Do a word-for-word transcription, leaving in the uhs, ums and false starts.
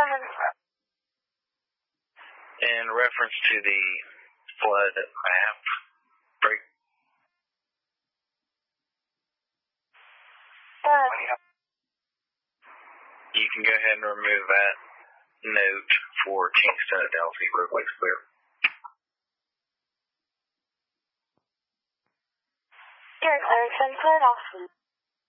ahead. In reference to the flood map, break. Go ahead. You can go ahead and remove that note for Kingston Adelphi roadways clear. You're clear, ten foot off.